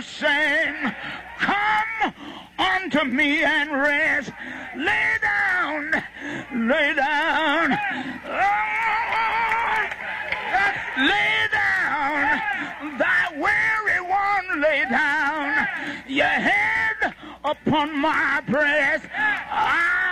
sing, come unto me and rest. Lay down, lay down. Lay down, thy weary one, lay down. Your head upon my breast.